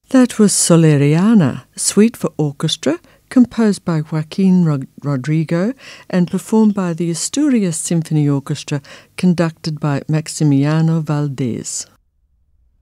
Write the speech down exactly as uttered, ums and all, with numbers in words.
That was Soleriana, suite for orchestra, composed by Joaquin Rod- Rodrigo and performed by the Asturias Symphony Orchestra, conducted by Maximiano Valdés.